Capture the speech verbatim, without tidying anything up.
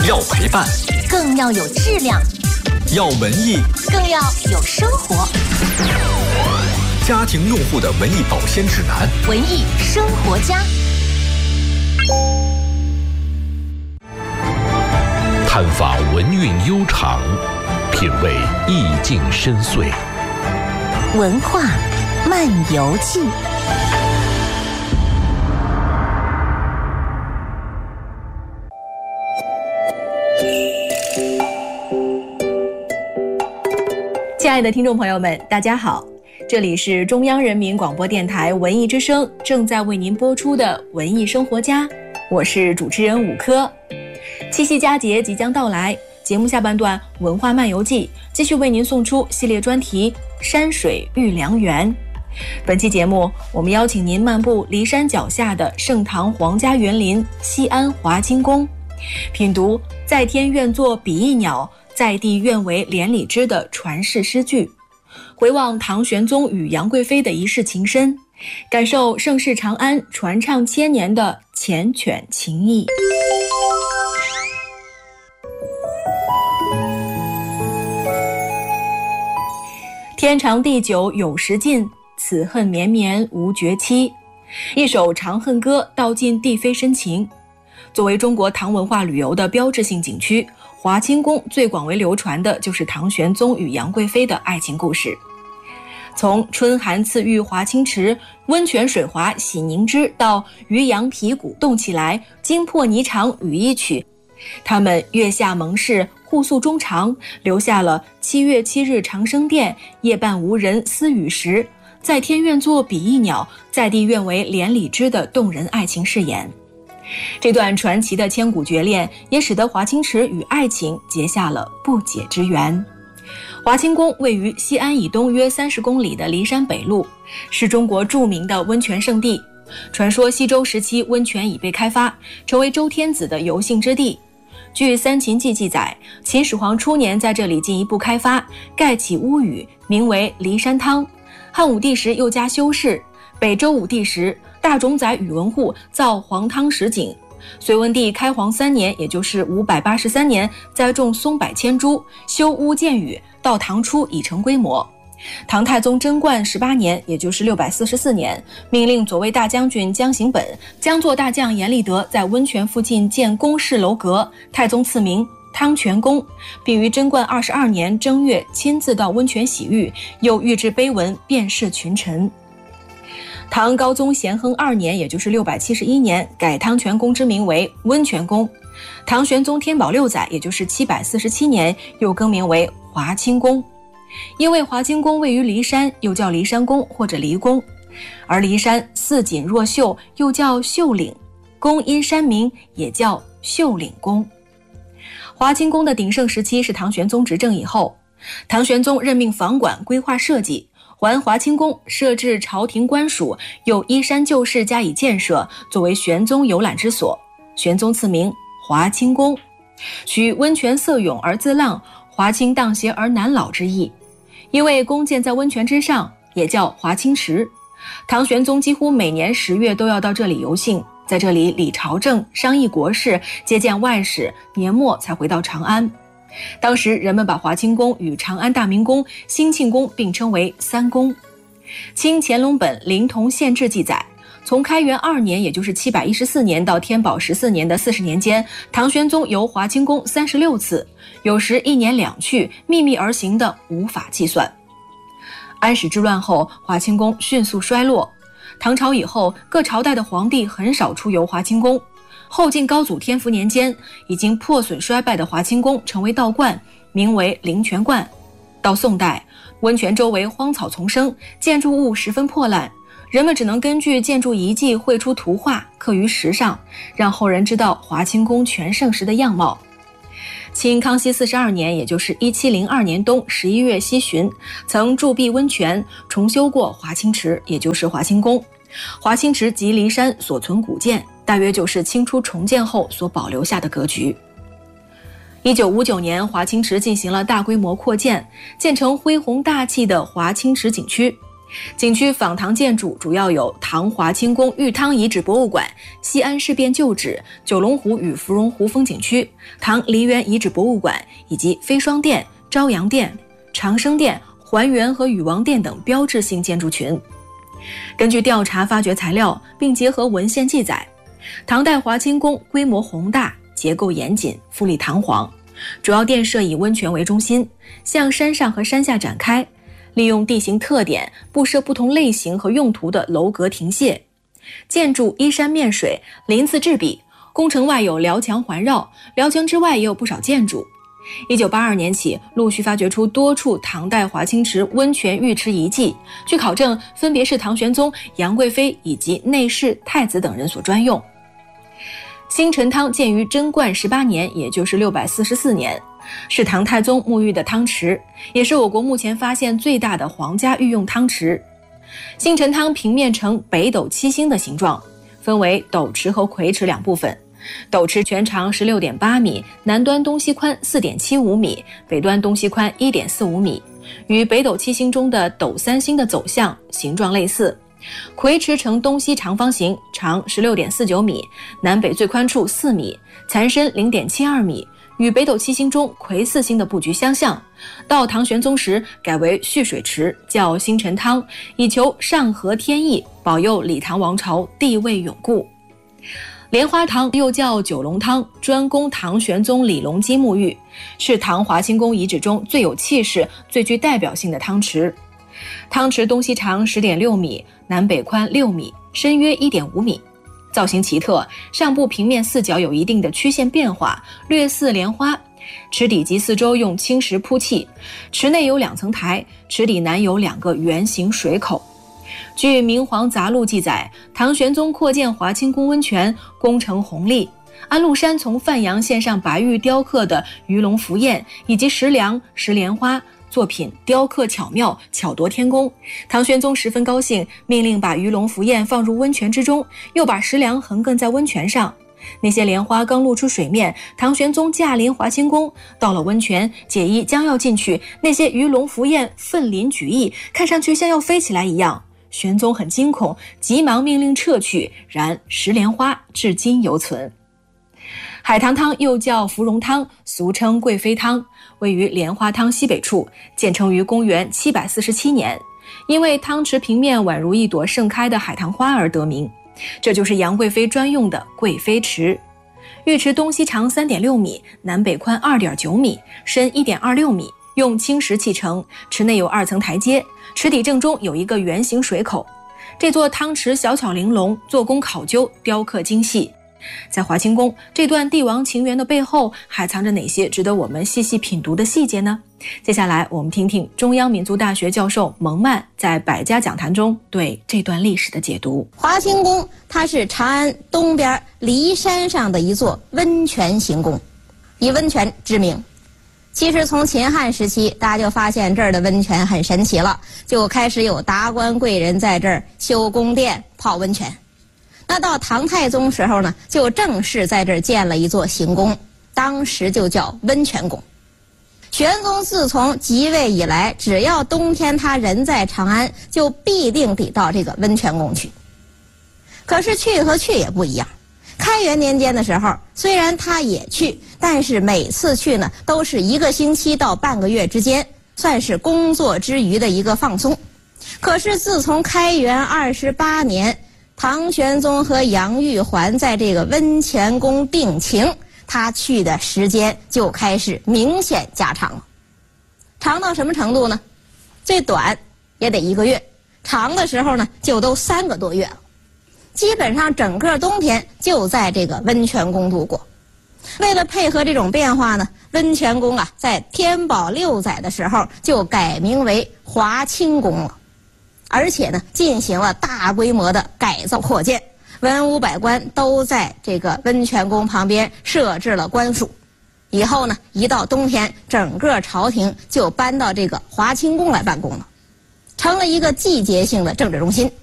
要陪伴， 更要有质量； 要文艺， 更要有生活。 家庭用户的文艺保鲜指南， 文艺生活家。 探访文韵悠长，品味意境深邃。 文化漫游记。 亲爱的听众朋友们，大家好，这里是中央人民广播电台文艺之声正在为您播出的文艺生活家，我是主持人武科。七夕佳节即将到来，节目下半段文化漫游记继续为您送出系列专题山水遇良缘。本期节目我们邀请您漫步骊山脚下的盛唐皇家园林西安华清宫，品读在天愿作比翼鸟，在地愿为连理枝的传世诗句，回望唐玄宗与杨贵妃的一世情深，感受盛世长安传唱千年的缱绻情谊。天长地久有时尽，此恨绵绵无绝期。一首《长恨歌》道尽帝妃深情。作为中国唐文化旅游的标志性景区，华清宫最广为流传的就是唐玄宗与杨贵妃的爱情故事。从春寒赐浴华清池，温泉水滑洗凝脂，到渔阳皮鼓动起来，惊破霓裳羽衣曲，他们月下盟誓，互诉衷肠，留下了七月七日长生殿，夜半无人私语时，在天愿作比翼鸟，在地愿为连理枝的动人爱情誓言。这段传奇的千古绝恋，也使得华清池与爱情结下了不解之缘。华清宫位于西安以东约三十公里的骊山北麓，是中国著名的温泉胜地。传说西周时期温泉已被开发，成为周天子的游幸之地。据《三秦记》记载，秦始皇初年在这里进一步开发，盖起屋宇，名为骊山汤。汉武帝时又加修饰。北周武帝时，大冢宰宇文护造黄汤石井。隋文帝开皇三年，也就是五百八十三年，栽种松柏千株，修屋建宇，到唐初已成规模。唐太宗贞观十八年，也就是六百四十四年，命令左卫大将军江行本、江作大将阎立德在温泉附近建宫室楼阁，太宗赐名汤泉宫，并于贞观二十二年正月亲自到温泉洗浴，又御制碑文遍示群臣。唐高宗咸亨二年，也就是六百七十一年，改汤泉宫之名为温泉宫。唐玄宗天宝六载，也就是七百四十七年，又更名为华清宫。因为华清宫位于骊山，又叫骊山宫或者骊宫。而骊山似锦若绣，又叫绣岭，宫因山名，也叫绣岭宫。华清宫的鼎盛时期是唐玄宗执政以后，唐玄宗任命房管规划设计，还华清宫设置朝廷官署，又依山就势加以建设，作为玄宗游览之所。玄宗赐名华清宫，许温泉色涌而自浪，华清荡邪而难老之意。因为宫建在温泉之上，也叫华清池。唐玄宗几乎每年十月都要到这里游幸，在这里理朝政、商议国事、接见外使，年末才回到长安。当时人们把华清宫与长安大明宫、兴庆宫并称为三宫。清乾隆本《临潼县志》记载，从开元二年，也就是七百一十四年到天宝十四年的四十年间，唐玄宗游华清宫三十六次，有时一年两去，秘密而行的无法计算。安史之乱后，华清宫迅速衰落。唐朝以后，各朝代的皇帝很少出游华清宫。后晋高祖天福年间，已经破损衰败的华清宫成为道观，名为灵泉观。到宋代，温泉周围荒草丛生，建筑物十分破烂，人们只能根据建筑遗迹绘出图画，刻于石上，让后人知道华清宫全盛时的样貌。清康熙四十二年，也就是一七零二年冬十一月西旬，曾筑壁温泉，重修过华清池，也就是华清宫。华清池及骊山所存古建，大约就是清初重建后所保留下的格局。一九五九年，华清池进行了大规模扩建，建成恢宏大气的华清池景区。 景区仿唐建筑主要有唐华清宫玉汤遗址博物馆、西安事变旧址、九龙湖与芙蓉湖风景区、唐梨园遗址博物馆以及飞霜殿、朝阳殿、长生殿、还原和禹王殿等标志性建筑群。根据调查发掘材料，并结合文献记载，唐代华清宫规模宏大，结构严谨，富丽堂皇，主要殿舍以温泉为中心，向山上和山下展开，利用地形特点布设不同类型和用途的楼阁亭榭，建筑依山面水，鳞次栉比，宫城外有辽墙环绕，辽墙之外也有不少建筑。一九八二年起，陆续发掘出多处唐代华清池温泉浴池遗迹，据考证，分别是唐玄宗、杨贵妃以及内侍、太子等人所专用。新陈汤建于贞观十八年，也就是六百四十四年，是唐太宗沐浴的汤池，也是我国目前发现最大的皇家御用汤池。新陈汤平面呈北斗七星的形状，分为斗池和魁池两部分。斗池全长 十六点八米，南端东西宽 四点七五米，北端东西宽 一点四五米，与北斗七星中的斗三星的走向形状类似。魁池呈东西长方形，长 十六点四九米，南北最宽处四米，残深 零点七二米，与北斗七星中魁四星的布局相像。到唐玄宗时改为蓄水池，叫新陈汤，以求上合天意，保佑李唐王朝地位永固。莲花汤又叫九龙汤，专供唐玄宗李隆基沐浴，是唐华清宫遗址中最有气势、最具代表性的汤池。汤池东西长 十点六米，南北宽六米，深约 一点五米，造型奇特，上部平面四角有一定的曲线变化，略似莲花。池底及四周用青石铺砌，池内有两层台，池底南有两个圆形水口。据《明皇杂录》记载，唐玄宗扩建华清宫温泉，工程宏丽。安禄山从范阳献上白玉雕刻的鱼龙浮燕以及石梁、石莲花作品，雕刻巧妙，巧夺天工。唐玄宗十分高兴，命令把鱼龙浮燕放入温泉之中，又把石梁横亘在温泉上。那些莲花刚露出水面，唐玄宗驾临华清宫，到了温泉，解衣将要进去，那些鱼龙浮燕奋鳞举翼，看上去像要飞起来一样。玄宗很惊恐，急忙命令撤去，然石莲花至今犹存。海棠汤又叫芙蓉汤，俗称贵妃汤，位于莲花汤西北处，建成于公元七百四十七年，因为汤池平面宛如一朵盛开的海棠花而得名。这就是杨贵妃专用的贵妃池。浴池东西长 三点六米，南北宽 二点九米，深 一点二六米，用青石砌成，池内有二层台阶，池底正中有一个圆形水口。这座汤池小巧玲珑，做工考究，雕刻精细。在华清宫这段帝王情缘的背后，还藏着哪些值得我们细细品读的细节呢？接下来我们听听中央民族大学教授蒙曼在百家讲坛中对这段历史的解读。 华清宫它是长安东边骊山上的一座温泉行宫，以温泉知名。其实从秦汉时期，大家就发现这儿的温泉很神奇了，就开始有达官贵人在这儿修宫殿、泡温泉。那到唐太宗时候呢，就正式在这儿建了一座行宫，当时就叫温泉宫。玄宗自从即位以来，只要冬天他人在长安，就必定得到这个温泉宫去。可是去和去也不一样。开元年间的时候，虽然他也去，但是每次去呢，都是一个星期到半个月之间，算是工作之余的一个放松。可是自从开元二十八年，唐玄宗和杨玉环在这个温泉宫定情，他去的时间就开始明显加长了。长到什么程度呢？最短也得一个月，长的时候呢就都三个多月了。基本上整个冬天就在这个温泉宫度过。为了配合这种变化呢，温泉宫啊在天宝六载的时候就改名为华清宫了，而且呢进行了大规模的改造扩建，文武百官都在这个温泉宫旁边设置了官署。以后呢，一到冬天，整个朝廷就搬到这个华清宫来办公了，成了一个季节性的政治中心。